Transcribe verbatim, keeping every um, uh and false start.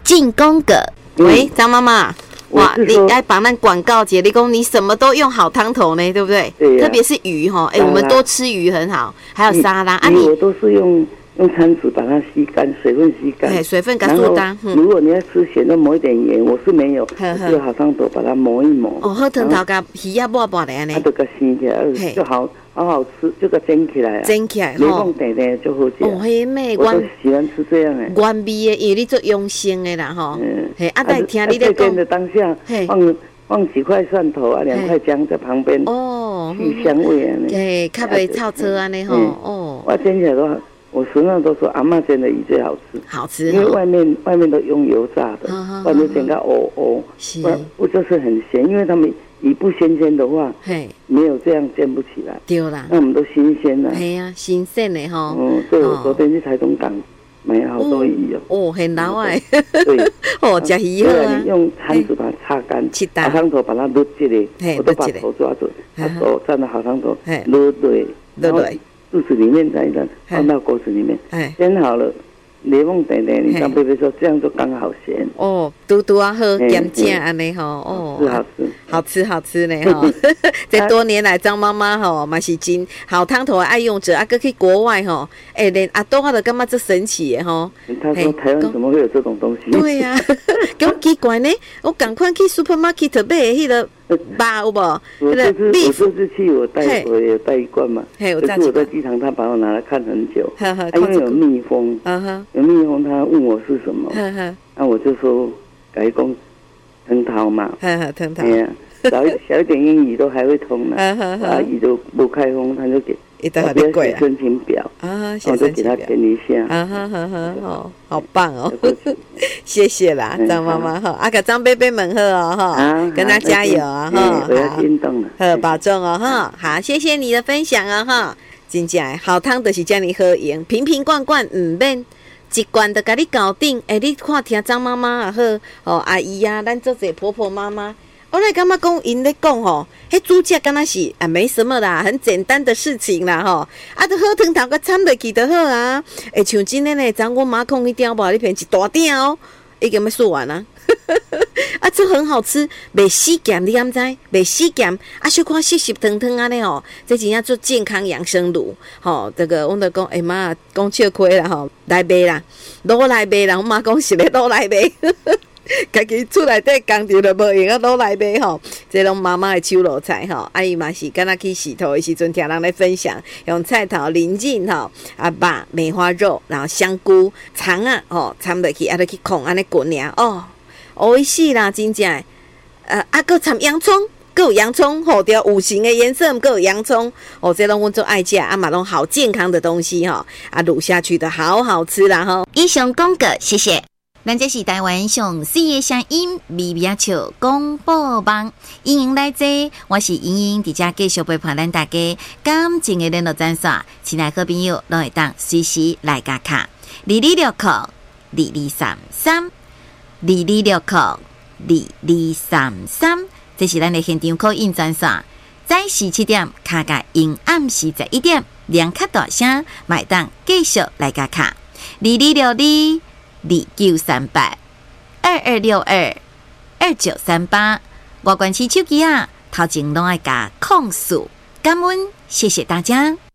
进攻个。喂，张妈妈。哇，你来帮咱广告姐，你讲你什么都用好汤头呢，对不对？ 对呀、啊。 特别是鱼哈，哎、欸，我们多吃鱼很好，还有沙拉。啊你， 我都是用用餐纸把它吸干，水分吸干。 哎，水分给它当。 嗯、如果你要吃咸的，抹一点盐，我是没有，就好汤头把它磨一磨。 哦，好汤头甲鱼啊抹抹的安尼。 它都给吸起来，就好。好好吃，就给煎起来啊！ 煎起来， 雷凤蛋蛋就好吃。 哦，嘿妹， 我都喜欢吃这样诶。 原味的，因为你做用心的啦吼。嗯。嘿，啊，在听你在讲的当下，放放几块蒜头啊，两块姜在旁边。哦。去香味啊！ 嘿，较袂臭车安尼吼。哦。 我煎起来都，我时常都说阿嬷煎的鱼最好吃。 好吃。 因为外面外面都用油炸的，外面煎个哦哦，不不就是很咸，因为他们。鱼不新鲜的话，嘿，没有这样煎不起来。 对啦， 那我们都新鲜啦。 嘿啊，新鲜的吼。 嗯，所以我昨天去台中港买了好多鱼哦。 哦，很老哎。 对。 哦，吃鱼好啊。 你用铲子把它擦干，好汤头把它撸起来，我都把头抓住，把手蘸到好汤头，撸对， 撸对， 肚子里面再一蘸，放到锅子里面，煎好了。雷凤蛋蛋，你刚贝贝说这样就刚好咸哦，嘟嘟啊好咸正安尼吼哦， 是好吃， 好吃好吃呢吼。这多年来，张妈妈吼嘛是真好汤头的爱用者，啊，搁去国外吼，哎，连阿多我都感觉这神奇的吼。 他说台湾怎么会有这种东西？ 对呀，咁奇怪呢。我赶快去 supermarket 买迄个肉有无？ 我这次我这次去我带我也带一罐嘛，可是我在机场他把我拿来看很久，因为有蜜蜂，有蜜蜂他问我是什么，那我就说改工藤桃嘛， 藤桃， 哎呀，少一小一点英语都还会通了，啊，语都不开封他就给。 一定很贵啊！ 申请表啊， 我就给他填一下啊，哈哈哈，哦，好棒哦，谢谢啦，张妈妈哈，啊，给张贝贝们喝哦哈，跟他加油啊哈， 我要运动了， 好，保重哦哈，好，谢谢你的分享哦哈，真正好汤就是这样好用，瓶瓶罐罐唔免。一罐就甲你搞定，哎、欸，你看听张妈妈也好，哦，阿姨啊，咱做者婆婆妈妈。我来感觉讲，因咧讲吼，迄煮食敢若是啊，没什么啦，很简单的事情啦吼。啊，都好汤头个掺落去就好啊。会像真诶呢，昨我妈控一条无，你片一大条哦，已经要说完啦。啊，这很好吃，袂死咸，你敢知？袂死咸，啊，小可湿湿腾腾安尼吼，这真正做健康养生乳。吼，这个阮就讲，哎、欸、妈，讲笑亏啦吼，来买啦，攞来买啦，我妈讲是咧攞来买。家己厝内底工作就无用啊，攞来买吼，这拢妈妈的手路菜吼。阿姨嘛是敢若去洗头的时阵，听人来分享，用菜头、零进吼、啊肉、梅花肉，然后香菇、葱啊吼，掺落去，啊，落去控安尼滚尔哦，美死啦，真正。呃，啊，搁掺洋葱。还有洋葱吼，对，五行的颜色，还有洋葱哦，这拢阮做爱食，啊嘛拢好健康的东西吼，啊卤下去的好好吃啦吼。以上讲过，谢谢。咱这是台湾上水的声音，微微笑广播网，欢迎来坐，我是莹莹，伫遮继续陪伴咱大家感情的联络专线，亲爱好朋友拢会当随时来加卡，二二六扣二二三三，二二六扣二二三三，这是咱的现场call in专线，早时七点卡甲阴暗时十一点，两卡大声，买当继续来加卡，二二六二。二九三八二二六二二九三八，外关市手机啊，头前拢爱加控诉，感恩，谢谢大家。